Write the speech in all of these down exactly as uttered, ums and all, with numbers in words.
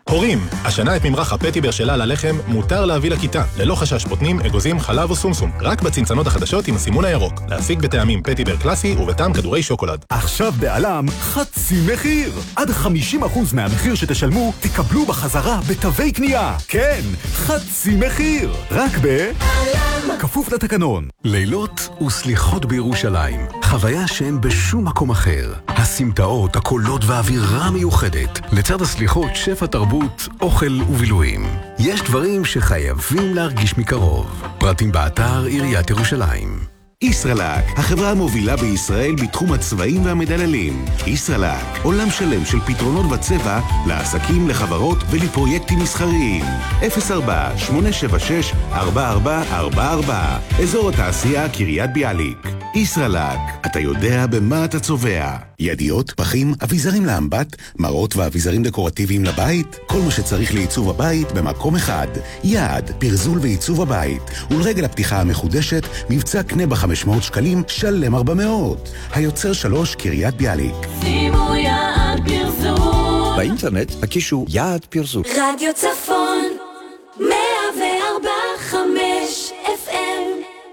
הורים, השנה את ממרח הפטיבר שלה ללחם מותר להביא לכיתה, ללא חשש בוטנים, אגוזים, חלב או סומסום, רק בצנצנות החדשות עם הסימון הירוק. להשיג בטעמים פטיבר קלאסי ובטעם כדורי שוקולד. עכשיו בעלם חצי מחיר. עד חמישים אחוז מהמחיר שתשלמו תקבלו בחזרה בתווי קנייה. כן, חצי מחיר. רק בעלם. כפוף לתקנון. לילות וסליחות בירושלים. חוויה שאין בשום מקום אחר. הסמטאות, הקולות והאווירה מיוחדת. לצד הסליחות שפע תרבות, אוכל ובילויים. יש דברים שחייבים להרגיש מקרוב. פרטים באתר עיריית ירושלים. ישראלק, החברה המובילה בישראל בתחום הצבעים והמדללים. ישראלק, עולם שלם של פתרונות בצבע לעסקים, לחברות ולפרויקטים מסחריים. אפס ארבע שמונה שבע שש ארבע ארבע ארבע ארבע, אזור התעשייה קריית ביאליק. ישראלק, אתה יודע במה אתה צובע. ידיות, פחים, אביזרים לאמבט, מראות ואביזרים דקורטיביים לבית. כל מה שצריך לעיצוב הבית במקום אחד. יעד, פרזול ועיצוב הבית. ולרגל הפתיחה המחודשת, מבצע קנה ב-חמש מאות שקלים, שלם ארבע מאות. היוצר שלוש, קריית ביאליק. שימו יעד פרזול. באינטרנט הקישו יעד פרזול. רדיו צפון, מאה וארבע חמש אף אם.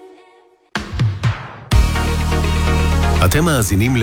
אתם מאזינים ל...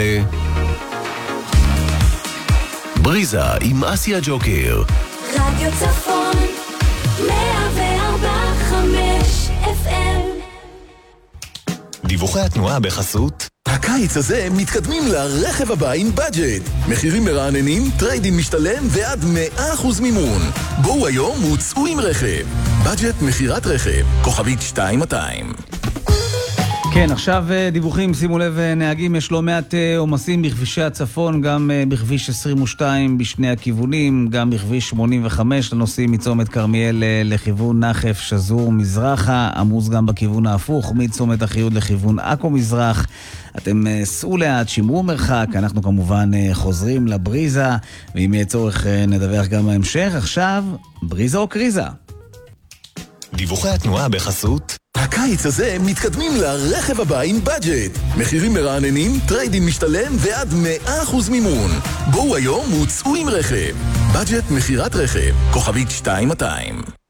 בריזה עם אסיה ג'וקר. רדיו צפון, מאה וארבע חמש אף אם. דיווחי התנועה בחסות. הקיץ הזה מתקדמים לרכב הבא עם בדג'ט. מחירים מרעננים, טריידים משתלם ועד מאה אחוז מימון. בואו היום וצאו עם רכב. בדג'ט מחירת רכב, כוכבית שתיים מאתיים. כן, עכשיו דיווחים, שימו לב נהגים, יש לא מעט עומסים בכבישי הצפון, גם בכביש עשרים ושתיים בשני הכיוונים, גם בכביש שמונים וחמש לנוסעים מצומת כרמיאל לכיוון נחף שזור מזרחה, עמוס גם בכיוון ההפוך, מצומת החיוד לכיוון עכו מזרח. אתם סעו לאט, שמרו מרחק, אנחנו כמובן חוזרים לבריזה, ואם יהיה צורך נדווח גם בהמשך. עכשיו, בריזה או קריזה? דיווחי התנועה בחסות. הקיץ הזה מתקדמים לרכב הבא עם בדג'ט. מחירים מרעננים, טריידים משתלם ועד מאה אחוז מימון. בואו היום וצאו עם רכב. בדג'ט מחירת רכב, כוכבית שתיים מאתיים.